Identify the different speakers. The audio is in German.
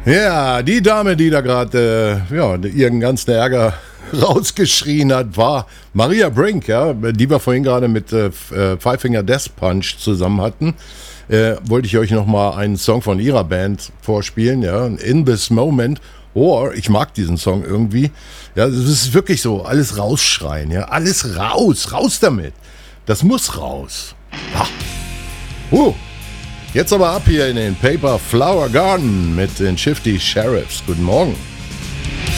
Speaker 1: Ja, die Dame, die da gerade ihren ganzen Ärger rausgeschrien hat, war Maria Brink, ja, die wir vorhin gerade mit Five Finger Death Punch zusammen hatten. Wollte ich euch nochmal einen Song von ihrer Band vorspielen, ja, In This Moment. Oh, ich mag diesen Song irgendwie. Ja, es ist wirklich so, alles rausschreien, ja, alles raus damit. Das muss raus. Ja. Jetzt aber ab hier in den Paper Flower Garden mit den Shifty Sheriffs. Guten Morgen.